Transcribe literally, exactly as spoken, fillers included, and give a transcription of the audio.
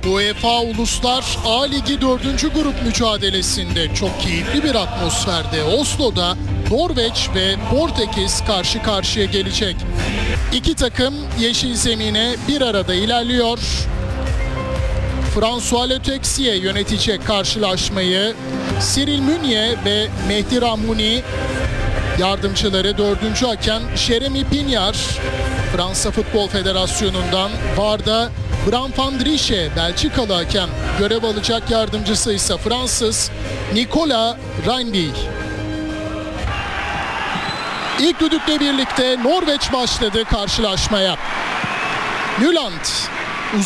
UEFA Uluslar A Ligi dördüncü grup mücadelesinde çok keyifli bir atmosferde Oslo'da Norveç ve Portekiz karşı karşıya gelecek. İki takım yeşil zemine bir arada ilerliyor. François Le Texier yönetecek karşılaşmayı. Cyril Meunier ve Mehdi Rahmouni yardımcıları, dördüncü hakem Jeremy Pignard Fransa Futbol Federasyonu'ndan, V A R'da Bram van Drieche Belçikalı hakem, görev alacak yardımcısı ise Fransız Nicolas Reinby. İlk düdükle birlikte Norveç başladı karşılaşmaya. Nyland